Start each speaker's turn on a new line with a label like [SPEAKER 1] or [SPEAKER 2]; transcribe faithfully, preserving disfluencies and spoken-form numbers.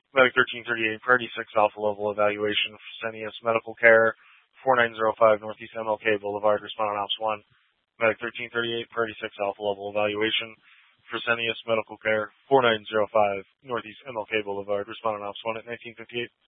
[SPEAKER 1] Medic thirteen thirty-eight, Priority six Alpha Level Evaluation, Fresenius Medical Care, four nine zero five Northeast M L K Boulevard, respond on Ops one. Medic thirteen thirty-eight, Priority six Alpha Level Evaluation, Fresenius Medical Care, four nine zero five Northeast M L K Boulevard, respond on Ops one at nineteen fifty-eight.